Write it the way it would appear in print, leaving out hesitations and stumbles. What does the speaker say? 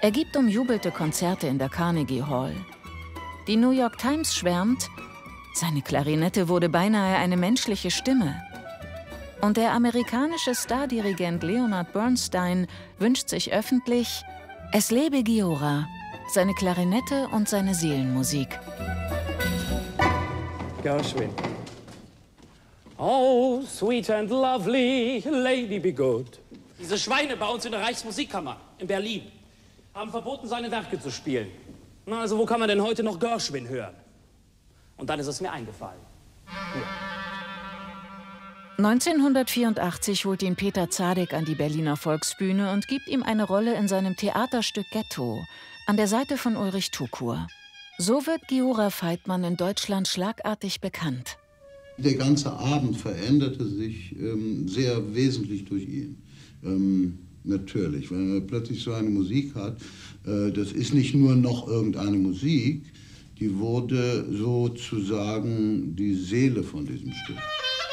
Er gibt umjubelte Konzerte in der Carnegie Hall. Die New York Times schwärmt, seine Klarinette wurde beinahe eine menschliche Stimme. Und der amerikanische Stardirigent Leonard Bernstein wünscht sich öffentlich, es lebe Ghiora, seine Klarinette und seine Seelenmusik. Gershwin. Oh, sweet and lovely, lady be good. Diese Schweine bei uns in der Reichsmusikkammer in Berlin haben verboten, seine Werke zu spielen. Na, also wo kann man denn heute noch Gershwin hören? Und dann ist es mir eingefallen. Hier. 1984 holt ihn Peter Zadek an die Berliner Volksbühne und gibt ihm eine Rolle in seinem Theaterstück Ghetto an der Seite von Ulrich Tukur. So wird Ghiora Veithmann in Deutschland schlagartig bekannt. Der ganze Abend veränderte sich sehr wesentlich durch ihn. Natürlich, wenn man plötzlich so eine Musik hat, das ist nicht nur noch irgendeine Musik, die wurde sozusagen die Seele von diesem Stück.